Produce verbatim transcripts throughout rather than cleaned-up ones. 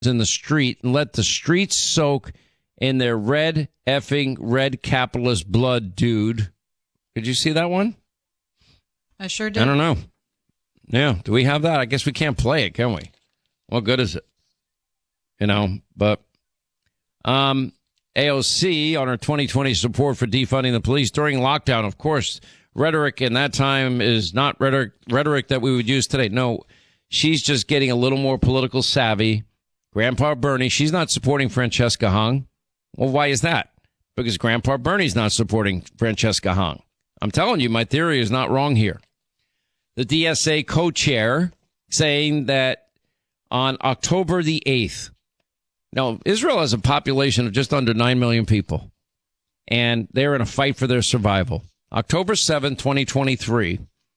in the street and let the streets soak in their red effing red capitalist blood, dude. Did you see that one? I sure did. I don't know. Yeah, do we have that? I guess we can't play it, can we? What good is it? You know, but um, A O C on her twenty twenty support for defunding the police during lockdown. Of course, rhetoric in that time is not rhetoric, rhetoric that we would use today. No, she's just getting a little more political savvy. Grandpa Bernie, she's not supporting Francesca Hung. Well, why is that? Because Grandpa Bernie's not supporting Francesca Hung. I'm telling you, my theory is not wrong here. The D S A co-chair saying that on October the eighth, now Israel has a population of just under nine million people, and they're in a fight for their survival. October seventh, twenty twenty-three,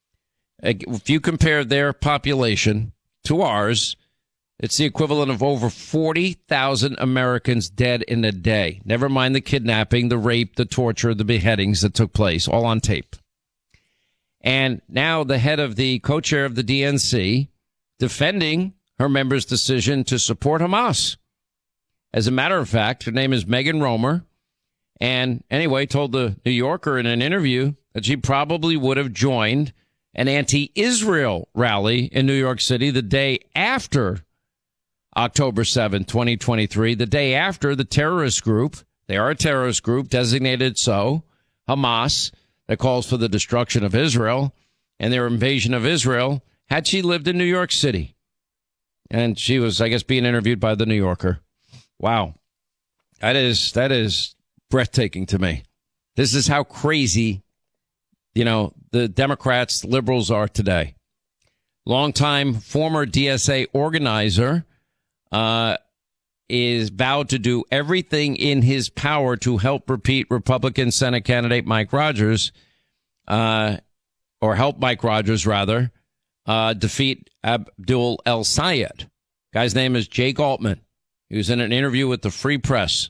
if you compare their population to ours, it's the equivalent of over forty thousand Americans dead in a day. Never mind the kidnapping, the rape, the torture, the beheadings that took place, all on tape. And now the head of the co-chair of the D N C defending her members' decision to support Hamas. As a matter of fact, her name is Megan Romer. And anyway, told the New Yorker in an interview that she probably would have joined an anti-Israel rally in New York City the day after October seventh, twenty twenty-three, the day after the terrorist group, they are a terrorist group designated so, Hamas, that calls for the destruction of Israel and their invasion of Israel, had she lived in New York City. And she was, I guess, being interviewed by the New Yorker. Wow. That is, that is breathtaking to me. This is how crazy, you know, the Democrats, liberals are today. Longtime former D S A organizer uh, is vowed to do everything in his power to help repeat Republican Senate candidate Mike Rogers, uh, or help Mike Rogers, rather, uh, defeat Abdul El-Sayed. Guy's name is Jake Altman. He was in an interview with the Free Press,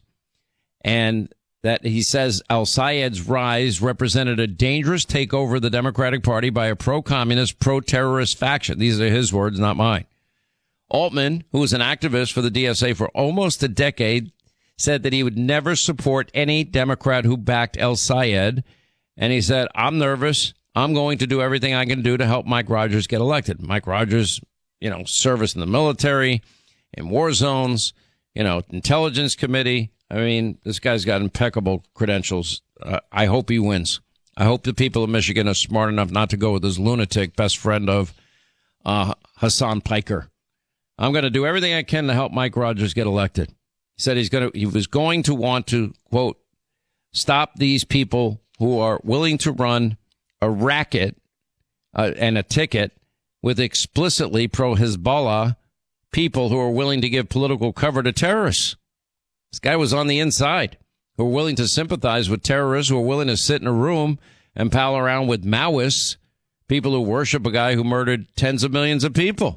and that he says El-Sayed's rise represented a dangerous takeover of the Democratic Party by a pro-communist, pro-terrorist faction. These are his words, not mine. Altman, who was an activist for the D S A for almost a decade, said that he would never support any Democrat who backed El-Sayed. And he said, I'm nervous. I'm going to do everything I can do to help Mike Rogers get elected. Mike Rogers, you know, service in the military, in war zones, you know, intelligence committee. I mean, this guy's got impeccable credentials. Uh, I hope he wins. I hope the people of Michigan are smart enough not to go with this lunatic best friend of uh, Hassan Piker. I'm going to do everything I can to help Mike Rogers get elected. He said he's going to, he was going to want to, quote, stop these people who are willing to run a racket uh, and a ticket with explicitly pro-Hezbollah people who are willing to give political cover to terrorists. This guy was on the inside, who are willing to sympathize with terrorists, who are willing to sit in a room and pal around with Maoists, people who worship a guy who murdered tens of millions of people.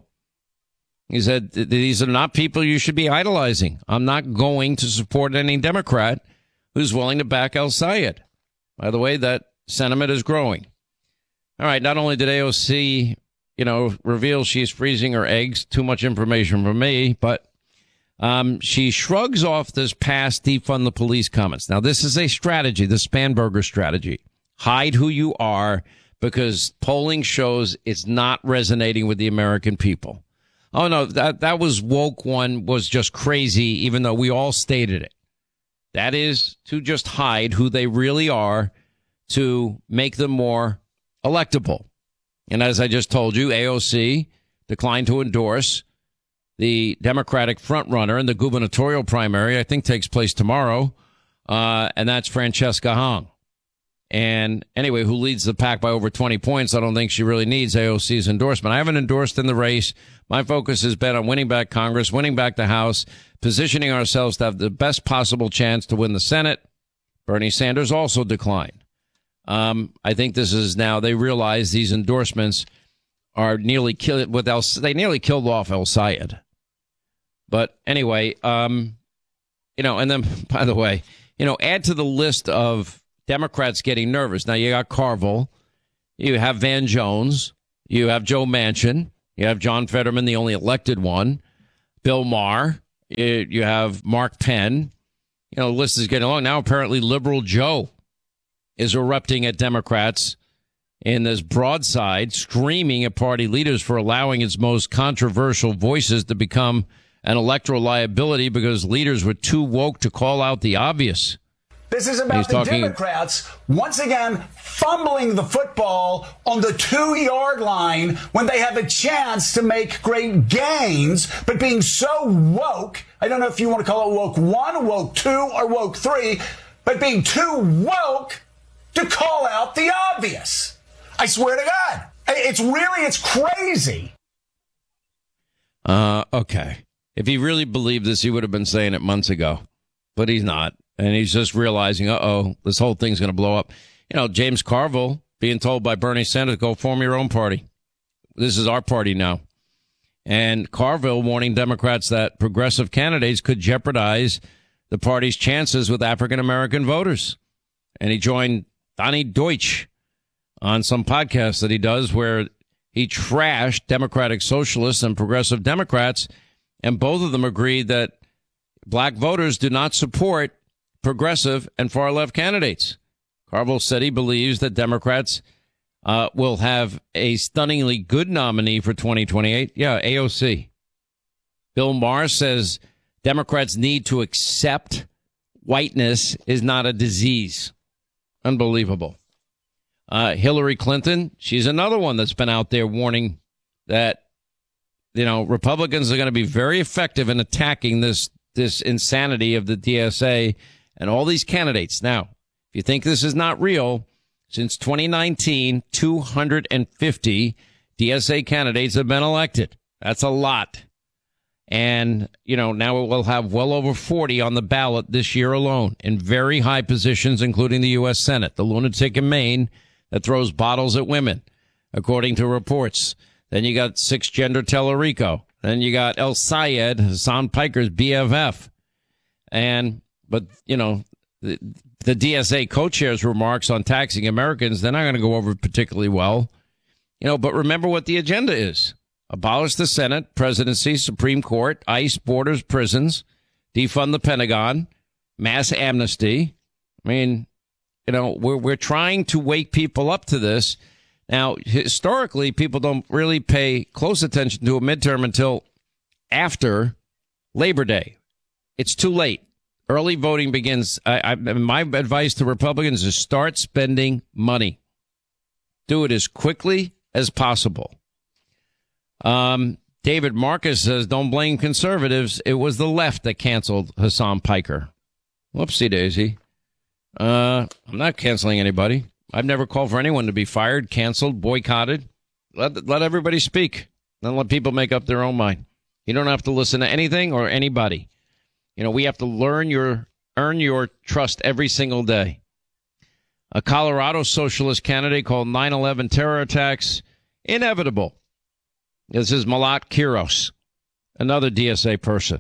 He said, these are not people you should be idolizing. I'm not going to support any Democrat who's willing to back El-Sayed. By the way, that sentiment is growing. All right, not only did A O C, you know, reveal she's freezing her eggs, too much information for me, but um, she shrugs off this past defund the police comments. Now, this is a strategy, the Spanberger strategy. Hide who you are, because polling shows it's not resonating with the American people. Oh, no, that that was woke one was just crazy, even though we all stated it. That is to just hide who they really are to make them more electable. And as I just told you, A O C declined to endorse the Democratic frontrunner in the gubernatorial primary, I think takes place tomorrow, uh, and that's Francesca Hung. And anyway, who leads the pack by over twenty points. I don't think she really needs A O C's endorsement. I haven't endorsed in the race. My focus has been on winning back Congress, winning back the House, positioning ourselves to have the best possible chance to win the Senate. Bernie Sanders also declined. Um, I think this is now, they realize these endorsements are nearly killed with El, they nearly killed off El-Sayed. But anyway, um, you know, and then, by the way, you know, add to the list of Democrats getting nervous. Now, you got Carville, you have Van Jones, you have Joe Manchin, you have John Fetterman, the only elected one, Bill Maher, You, you have Mark Penn. You know, the list is getting long. Now, apparently, Liberal Joe is erupting at Democrats in this broadside, screaming at party leaders for allowing its most controversial voices to become an electoral liability because leaders were too woke to call out the obvious. This is about the talking... Democrats once again fumbling the football on the two-yard line when they have a chance to make great gains, but being so woke, I don't know if you want to call it woke one, woke two, or woke three, but being too woke to call out the obvious. I swear to God. It's really, it's crazy. Uh, okay. If he really believed this, he would have been saying it months ago, but he's not. And he's just realizing, uh-oh, this whole thing's going to blow up. You know, James Carville being told by Bernie Sanders, go form your own party. This is our party now. And Carville warning Democrats that progressive candidates could jeopardize the party's chances with African-American voters. And he joined Donnie Deutsch on some podcast that he does where he trashed Democratic Socialists and progressive Democrats. And both of them agreed that black voters do not support progressive and far left candidates. Carville said he believes that Democrats uh, will have a stunningly good nominee for twenty twenty-eight. Yeah, A O C. Bill Maher says Democrats need to accept whiteness is not a disease. Unbelievable. Uh, Hillary Clinton, she's another one that's been out there warning that, you know, Republicans are going to be very effective in attacking this this insanity of the D S A and all these candidates. Now, if you think this is not real, since twenty nineteen, two hundred fifty D S A candidates have been elected. That's a lot. And, you know, now we'll have well over forty on the ballot this year alone in very high positions, including the U S Senate. The lunatic in Maine that throws bottles at women, according to reports. Then you got six-gender Tellerico. Then you got El Sayed, Hassan Piker's B F F. And, but, you know, the, the D S A co-chair's remarks on taxing Americans, they're not going to go over particularly well. You know, but remember what the agenda is. Abolish the Senate, presidency, Supreme Court, ICE, borders, prisons, defund the Pentagon, mass amnesty. I mean, you know, we're, we're trying to wake people up to this. Now, historically, people don't really pay close attention to a midterm until after Labor Day. It's too late. Early voting begins. I, I, my advice to Republicans is start spending money. Do it as quickly as possible. Um, David Marcus says, don't blame conservatives. It was the left that canceled Hassan Piker. Whoopsie daisy. Uh, I'm not canceling anybody. I've never called for anyone to be fired, canceled, boycotted. Let, let everybody speak. Then let people make up their own mind. You don't have to listen to anything or anybody. You know, we have to learn your, earn your trust every single day. A Colorado socialist candidate called nine eleven terror attacks inevitable. This is Malat Kiros, another D S A person.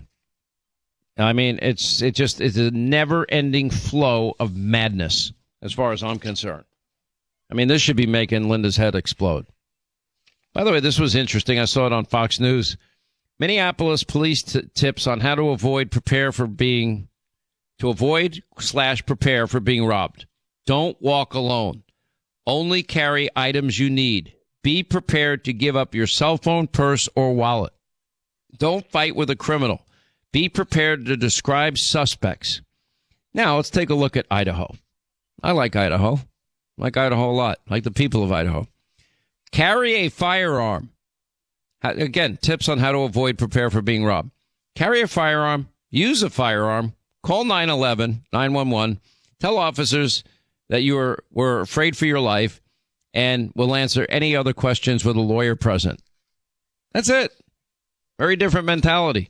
I mean, it's it just it's a never-ending flow of madness, as far as I'm concerned. I mean, this should be making Linda's head explode. By the way, this was interesting. I saw it on Fox News. Minneapolis police t- tips on how to avoid, prepare for being, to avoid slash prepare for being robbed. Don't walk alone. Only carry items you need. Be prepared to give up your cell phone, purse, or wallet. Don't fight with a criminal. Be prepared to describe suspects. Now, let's take a look at Idaho. I like Idaho. I like Idaho a lot. I like the people of Idaho. Carry a firearm. Again, tips on how to avoid, prepare for being robbed. Carry a firearm. Use a firearm. Call nine one one, nine one one. Tell officers that you were, were afraid for your life and will answer any other questions with a lawyer present. That's it. Very different mentality.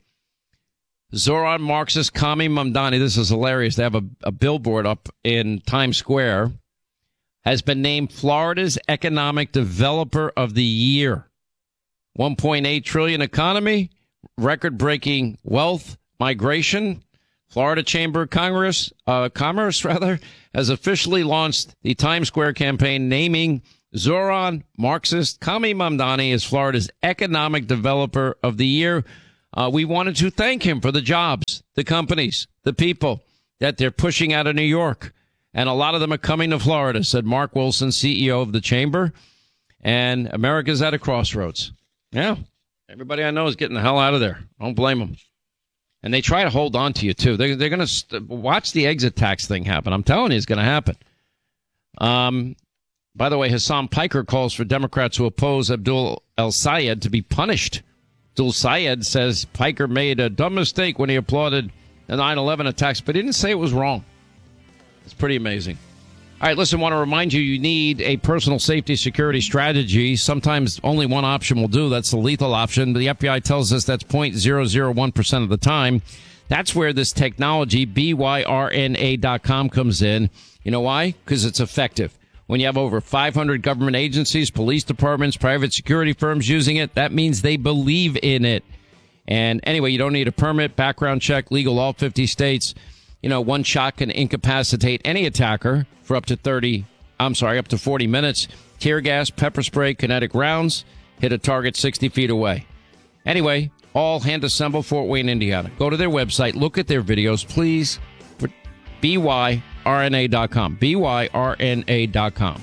Zoran Marxist Kami Mamdani, this is hilarious. They have a, a billboard up in Times Square, has been named Florida's Economic Developer of the Year. one point eight trillion dollars economy, record-breaking wealth migration. Florida Chamber of Congress, uh, Commerce rather, has officially launched the Times Square campaign naming Zoran Marxist Kami Mamdani as Florida's Economic Developer of the Year. Uh, we wanted to thank him for the jobs, the companies, the people that they're pushing out of New York. And a lot of them are coming to Florida, said Mark Wilson, C E O of the Chamber. And America's at a crossroads. Yeah, everybody I know is getting the hell out of there. Don't blame them. And they try to hold on to you, too. They're, they're going to st- watch the exit tax thing happen. I'm telling you, it's going to happen. Um, by the way, Hassan Piker calls for Democrats who oppose Abdul El-Sayed to be punished. Abdul Sayed says Piker made a dumb mistake when he applauded the nine eleven attacks, but he didn't say it was wrong. It's pretty amazing. All right, listen, I want to remind you, you need a personal safety security strategy. Sometimes only one option will do. That's the lethal option. The F B I tells us that's zero point zero zero one percent of the time. That's where this technology, B Y R N A dot com, comes in. You know why? Because it's effective. When you have over five hundred government agencies, police departments, private security firms using it, that means they believe in it. And anyway, you don't need a permit, background check, legal all fifty states. You know, one shot can incapacitate any attacker for up to thirty, I'm sorry, up to forty minutes. Tear gas, pepper spray, kinetic rounds, hit a target sixty feet away. Anyway, all hand assembled, Fort Wayne, Indiana. Go to their website, look at their videos, please. B Y R N A dot com. B Y R N A dot com.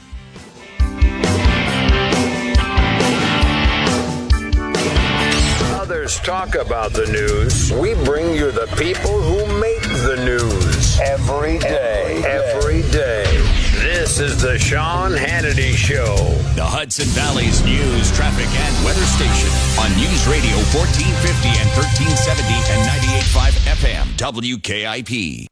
Others talk about the news. We bring you the people who make the news. Every day. Every day. This is the Sean Hannity Show. The Hudson Valley's news, traffic, and weather station on News Radio fourteen fifty and thirteen seventy and ninety-eight point five F M W K I P.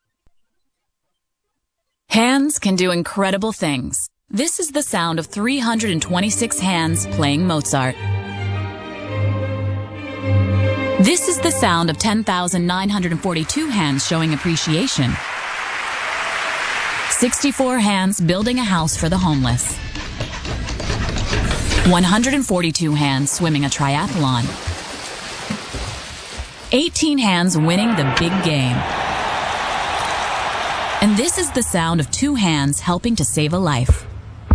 Hands can do incredible things. This is the sound of three hundred twenty-six hands playing Mozart. This is the sound of ten thousand nine hundred forty-two hands showing appreciation. sixty-four hands building a house for the homeless. one hundred forty-two hands swimming a triathlon. eighteen hands winning the big game. And this is the sound of two hands helping to save a life.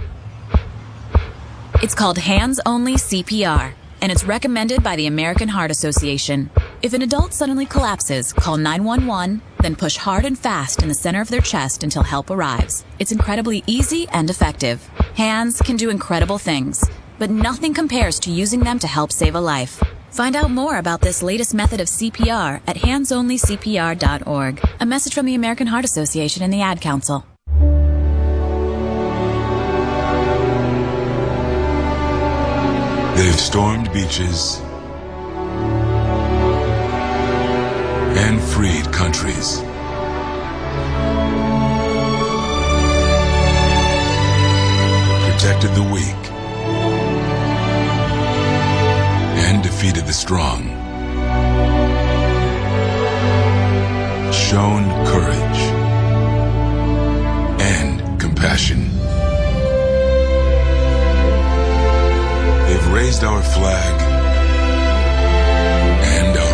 It's called Hands Only C P R, and it's recommended by the American Heart Association. If an adult suddenly collapses, call nine one one, then push hard and fast in the center of their chest until help arrives. It's incredibly easy and effective. Hands can do incredible things, but nothing compares to using them to help save a life. Find out more about this latest method of C P R at hands only C P R dot org. A message from the American Heart Association and the Ad Council. They've stormed beaches and freed countries. Protected the weak and defeated the strong. Shown courage and compassion. They've raised our flag